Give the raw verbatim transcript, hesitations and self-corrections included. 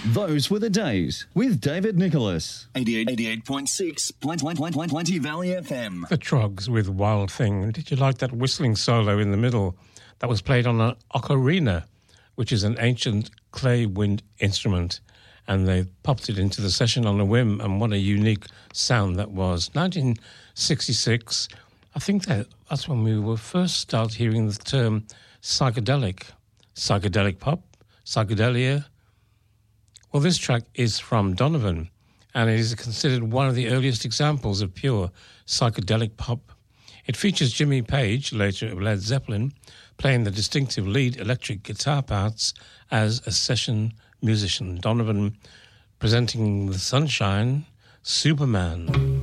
Those were the days with David Nicholas. eighty-eight point six Plenty Valley F M. The Trogs with Wild Thing. Did you like that whistling solo in the middle? That was played on an ocarina, which is an ancient clay wind instrument, and they popped it into the session on a whim, and what a unique sound that was. nineteen sixty-six, I think that that's when we were first started hearing the term psychedelic. Psychedelic pop, psychedelia. Well, this track is from Donovan, and it is considered one of the earliest examples of pure psychedelic pop. It features Jimmy Page, later of Led Zeppelin, playing the distinctive lead electric guitar parts as a session musician. Donovan presenting the Sunshine, Superman.